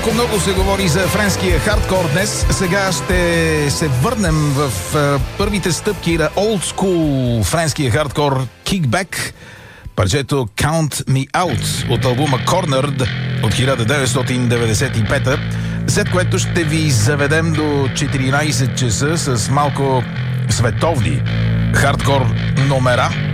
Малко много се говори за френския хардкор днес. Сега ще се върнем в първите стъпки на олдскул френския хардкор Kickback. Парчето Count Me Out от албума Cornered от 1995, след което ще ви заведем до 14 часа с малко световни хардкор номера.